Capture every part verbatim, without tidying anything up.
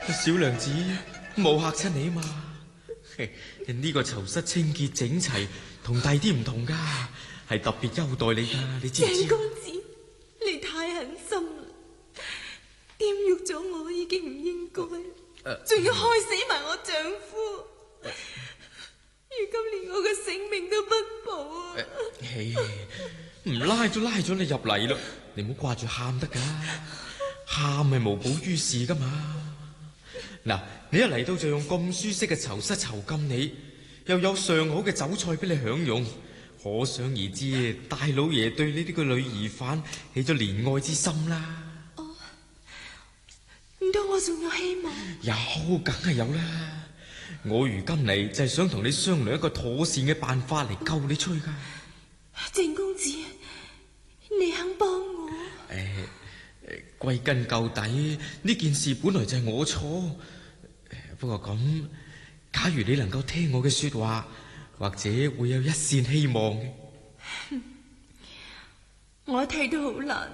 小娘子冇嚇親你啊嘛。呢個囚室清潔整齊，同第啲唔同噶，係特別優待你噶，你知唔知？ 鄭公子，你太狠心啦！玷辱咗我已經唔應該，仲要害死埋我丈夫，如今連我嘅性命都不保啊！ 嘿，唔拉都拉咗你入嚟啦，你唔好掛住喊得噶，喊係無補於事噶嘛。嗱，你一嚟到就用咁舒適嘅囚室囚禁你，又有上好嘅酒菜俾你享用，可想而知大老爺對你呢個女兒犯起咗憐愛之心啦。 哦，唔通我仲有希望？ 有，梗係有啦。我如今嚟就係想同你商量一個妥善嘅辦法嚟救你出去噶。 鄭公子，你肯幫我？ 誒誒，歸根究底呢件事本來就係我錯。不過咁，假如你能夠聽我嘅說話，或者會有一線希望嘅。 我睇到好難。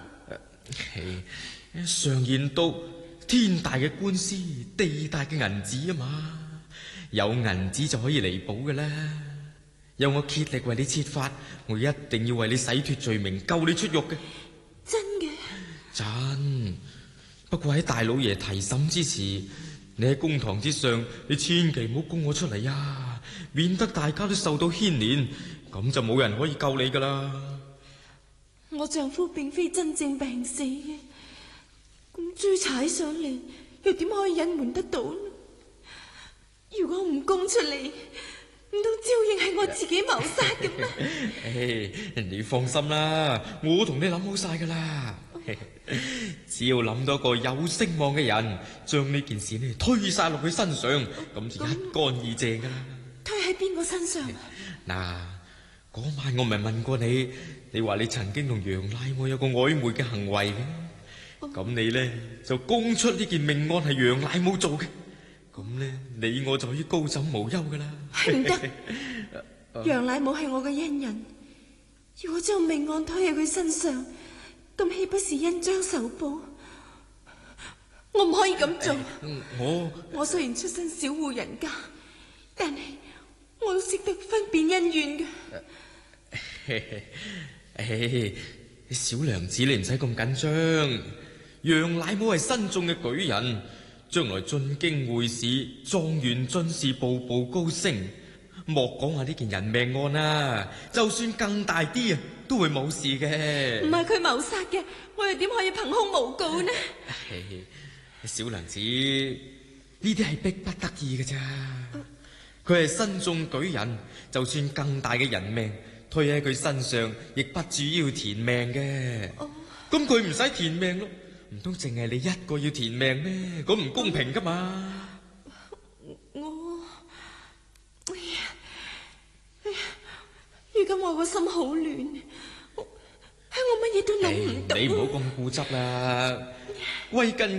常言道，天大嘅官司，地大嘅銀子啊嘛，有銀子就可以彌補嘅啦。有我竭力為你設法，我一定要為你洗脫罪名，救你出獄嘅。 真嘅？ 真。不過喺大老爺提審之時，你喺公堂之上，你千祈唔好供我出嚟啊，免得大家都受到牽連，咁就冇人可以救你噶啦。 我丈夫並非真正病死嘅，咁追查上嚟，又點可以隱瞞得到呢？如果唔供出嚟，唔通招應係我自己謀殺嘅咩？ 誒，你放心啦，我同你諗好晒噶啦。只要諗到一個有聲望嘅人，將呢件事呢推晒落佢身上，咁就一乾二淨噶啦。 推喺邊個身上？ 嗱，嗰晚我咪問過你，你話你曾經同楊乃武有個曖昧嘅行為嘅，咁你呢就供出呢件命案係楊乃武做嘅，咁呢你我就可以高枕無憂噶啦。 唔得，楊乃武係我嘅恩人，如果將命案推喺佢身上，咁豈不是恩將仇報？我唔可以咁做。 我我雖然出身小戶人家，但係我都識得分辨恩怨嘅。 誒，小娘子你唔使咁緊張，楊乃武係新中嘅舉人，將來進京會試，狀元進士，步步高升。莫講話呢件人命案啊，就算更大啲啊，都會冇事嘅。 唔係佢謀殺嘅，我又點可以憑空誣告呢？ 小娘子，呢啲係逼不得已嘅咋。佢係新中舉人，就算更大嘅人命推喺佢身上，亦不至於要填命嘅。咁佢唔使填命咯，唔通淨係你一個要填命咩？咁唔公平噶嘛。 我，哎呀，哎呀，如今我個心好亂，我乜嘢都諗唔到。 你唔好咁固執啦，歸根